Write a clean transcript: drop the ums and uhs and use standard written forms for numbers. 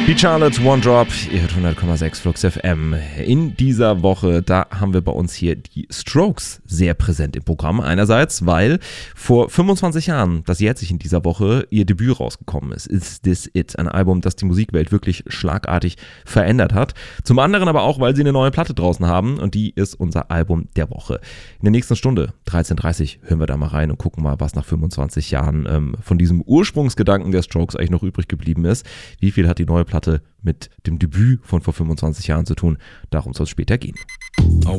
Die Charlotte One Drop, ihr hört 100,6 Flux FM. In dieser Woche, da haben wir bei uns hier die Strokes sehr präsent im Programm. Einerseits, weil vor 25 Jahren, das jährt sich in dieser Woche, ihr Debüt rausgekommen ist. Is This It? Ein Album, das die Musikwelt wirklich schlagartig verändert hat. Zum anderen aber auch, weil sie eine neue Platte draußen haben und die ist unser Album der Woche. In der nächsten Stunde, 13.30 Uhr, hören wir da mal rein und gucken mal, was nach 25 Jahren von diesem Ursprungsgedanken der Strokes eigentlich noch übrig geblieben ist. Wie viel hat die neue Platte mit dem Debüt von vor 25 Jahren zu tun? Darum soll es später gehen. I